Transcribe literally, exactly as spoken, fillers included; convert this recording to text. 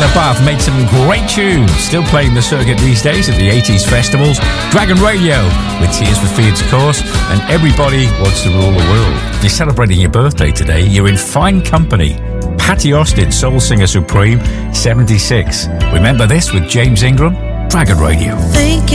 Bath made some great tunes, still playing the circuit these days at the eighties festivals. Dragon Radio with Tears for Fears, of course, and Everybody Wants to Rule the World. If you're celebrating your birthday today, you're in fine company. Patty Austin, Soul Singer Supreme, seventy-six. Remember this with James Ingram? Dragon Radio. Thinking